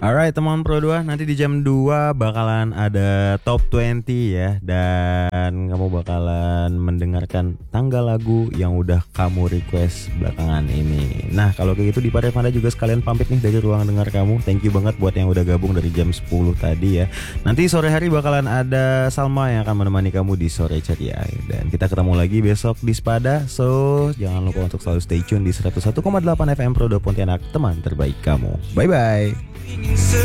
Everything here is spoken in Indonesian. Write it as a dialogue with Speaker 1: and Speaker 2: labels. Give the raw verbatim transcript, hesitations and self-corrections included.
Speaker 1: Alright teman Pro dua, nanti di jam dua bakalan ada top dua puluh ya. Dan kamu bakalan mendengarkan tanggal lagu yang udah kamu request belakangan ini. Nah kalau kayak gitu di Parevanda juga sekalian pamit nih dari ruang dengar kamu. Thank you banget buat yang udah gabung dari jam sepuluh tadi ya. Nanti sore hari bakalan ada Salma yang akan menemani kamu di sore ceria. Dan kita ketemu lagi besok di Spada. So jangan lupa untuk selalu stay tune di seratus satu koma delapan F M Pro dua Pontianak, teman terbaik kamu. Bye bye.